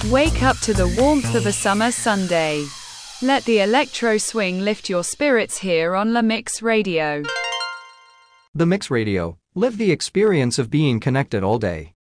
Wake up to the warmth of a summer Sunday. Let the electro swing lift your spirits here on La Mix Radio. The Mix Radio. Live the experience of being connected all day.